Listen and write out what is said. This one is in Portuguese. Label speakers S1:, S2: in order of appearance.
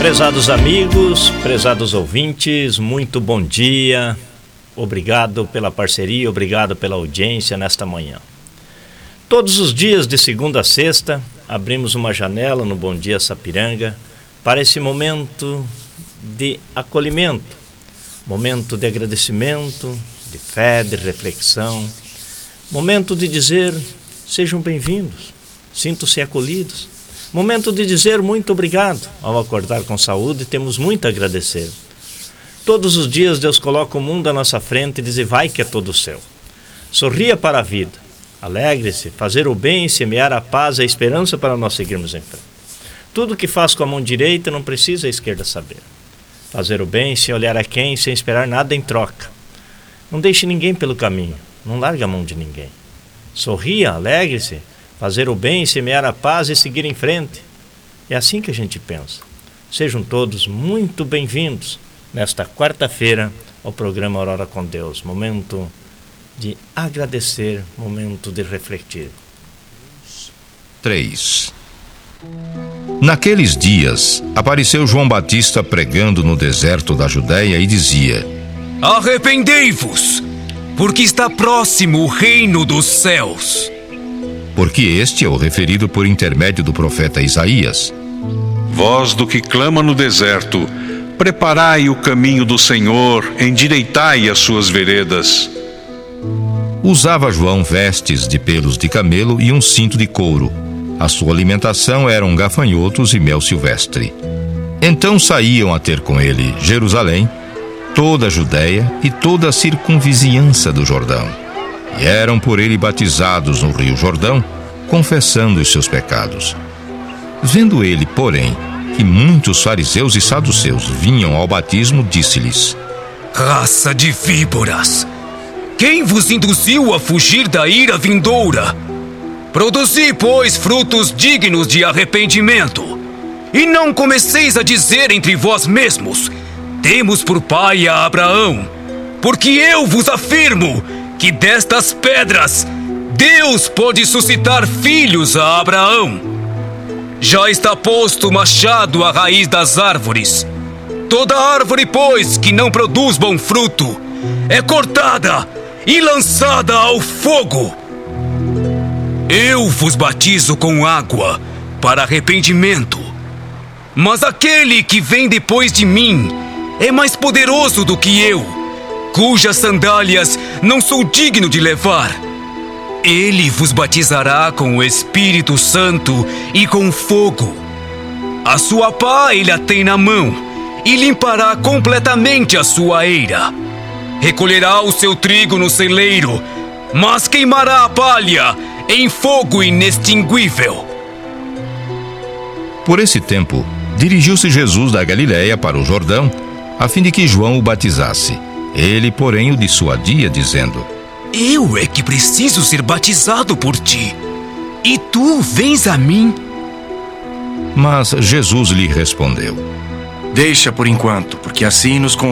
S1: Prezados amigos, prezados ouvintes, muito bom dia. Obrigado pela parceria, obrigado pela audiência nesta manhã. Todos os dias, de segunda a sexta, abrimos uma janela no Bom Dia Sapiranga para esse momento de acolhimento, momento de agradecimento, de fé, de reflexão, momento de dizer, sejam bem-vindos, sintam-se acolhidos. Momento de dizer muito obrigado. Ao acordar com saúde, temos muito a agradecer. Todos os dias Deus coloca o mundo à nossa frente e diz, vai que é todo seu. Sorria para a vida, alegre-se, fazer o bem, semear a paz e a esperança para nós seguirmos em frente. Tudo que faz com a mão direita não precisa a esquerda saber. Fazer o bem sem olhar a quem, sem esperar nada em troca. Não deixe ninguém pelo caminho, não largue a mão de ninguém. Sorria, alegre-se, fazer o bem, semear a paz e seguir em frente. É assim que a gente pensa. Sejam todos muito bem-vindos nesta quarta-feira ao programa Aurora com Deus. Momento de agradecer, momento de refletir.
S2: 3. Naqueles dias, apareceu João Batista pregando no deserto da Judéia e dizia:
S3: Arrependei-vos, porque está próximo o reino dos céus.
S2: Porque este é o referido por intermédio do profeta Isaías.
S4: Voz do que clama no deserto, preparai o caminho do Senhor, endireitai as suas veredas.
S2: Usava João vestes de pelos de camelo e um cinto de couro. A sua alimentação eram gafanhotos e mel silvestre. Então saíam a ter com ele Jerusalém, toda a Judéia e toda a circunvizinhança do Jordão. E eram por ele batizados no rio Jordão, confessando os seus pecados. Vendo ele, porém, que muitos fariseus e saduceus vinham ao batismo, disse-lhes:
S3: Raça de víboras! Quem vos induziu a fugir da ira vindoura? Produzi, pois, frutos dignos de arrependimento. E não comeceis a dizer entre vós mesmos: temos por pai a Abraão. Porque eu vos afirmo que destas pedras Deus pode suscitar filhos a Abraão. Já está posto o machado à raiz das árvores. Toda árvore, pois, que não produz bom fruto, é cortada e lançada ao fogo. Eu vos batizo com água para arrependimento. Mas aquele que vem depois de mim é mais poderoso do que eu, cujas sandálias não sou digno de levar. Ele vos batizará com o Espírito Santo e com fogo. A sua pá ele a tem na mão e limpará completamente a sua eira. Recolherá o seu trigo no celeiro, mas queimará a palha em fogo inextinguível.
S2: Por esse tempo, dirigiu-se Jesus da Galiléia para o Jordão, a fim de que João o batizasse. Ele, porém, o dissuadia, dizendo:
S3: Eu é que preciso ser batizado por ti, e tu vens a mim?
S2: Mas Jesus lhe respondeu:
S5: Deixa por enquanto, porque assim nos